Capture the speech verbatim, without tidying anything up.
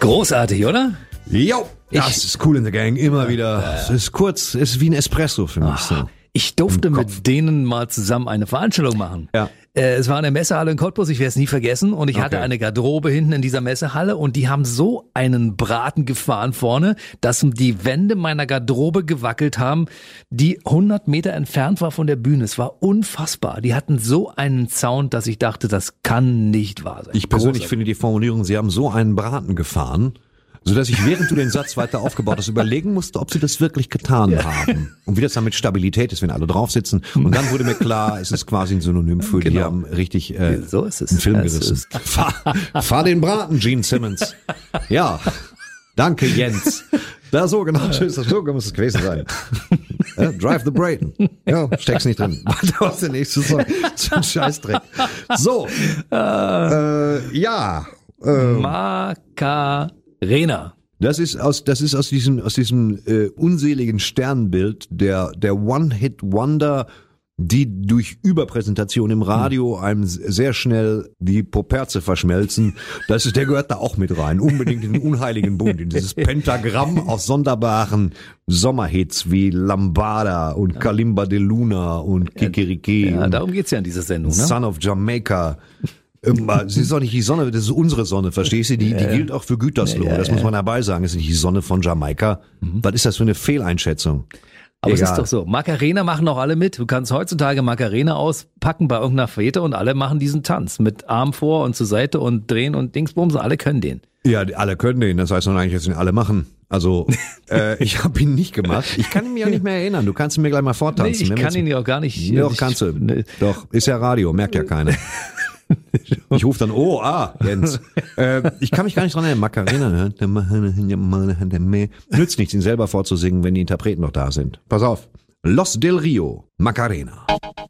Großartig, oder? Jo, das Ich- ist Cool in the Gang, immer wieder. Es ist kurz, es ist wie ein Espresso für mich. So. Ich durfte mit denen mal zusammen eine Veranstaltung machen. Ja. Äh, es war eine Messehalle in Cottbus, ich werde es nie vergessen. Und ich hatte Okay. eine Garderobe hinten in dieser Messehalle und die haben so einen Braten gefahren vorne, dass die Wände meiner Garderobe gewackelt haben, die hundert Meter entfernt war von der Bühne. Es war unfassbar. Die hatten so einen Sound, dass ich dachte, das kann nicht wahr sein. Ich persönlich Großartig. finde die Formulierung, sie haben so einen Braten gefahren, sodass ich, während du den Satz weiter aufgebaut hast, überlegen musste, ob sie das wirklich getan haben. Und wie das dann mit Stabilität ist, wenn alle drauf sitzen. Und dann wurde mir klar, es ist quasi ein Synonym für, die Genau. haben richtig äh, So ist es. einen Film Es gerissen. ist- Fahr, fahr den Braten, Gene Simmons. Ja, danke Jens. Da so, genau, tschüss, so muss es gewesen sein. Ja, Drive the Brayton. Ja, steck's nicht drin. Warte, was ist der nächste Song? So ein Scheißdreck. So, äh, ja, äh, Macarena. Das ist aus, das ist aus diesem, aus diesem äh, unseligen Sternbild der, der One-Hit-Wonder, die durch Überpräsentation im Radio einem sehr schnell die Poperze verschmelzen. Das ist, der gehört da auch mit rein. Unbedingt in den unheiligen Bund, in dieses Pentagramm aus sonderbaren Sommerhits wie Lambada und Kalimba de Luna und Kikiriki Ja, und darum geht's ja in dieser Sendung, ne? Son of Jamaica. Immer, sie ist doch nicht die Sonne, das ist unsere Sonne, verstehst du? Die, die gilt auch für Gütersloh, das muss man dabei sagen. Das ist nicht die Sonne von Jamaika. Was ist das für eine Fehleinschätzung? Aber es Egal. ist doch so. Macarena machen auch alle mit. Du kannst heutzutage Macarena auspacken bei irgendeiner Fete und alle machen diesen Tanz mit Arm vor und zur Seite und drehen und Dingsbums. Alle können den. Ja, die- alle können den, das heißt noch eigentlich, dass ihn alle machen. Also, äh, ich habe ihn nicht gemacht. Ich kann ihn mir auch nicht mehr erinnern. Du kannst ihn mir gleich mal Nee, vortanzen. ich Wenn wir kann jetzt- ihn ja auch gar nicht. Doch, ich, kannst du. Nee. Doch, ist ja Radio, merkt ja keiner. Ich rufe dann, oh, ah, Jens. Äh, ich kann mich gar nicht dran erinnern. Macarena. Nützt nichts, ihn selber vorzusingen, wenn die Interpreten noch da sind. Pass auf. Los del Rio, Macarena.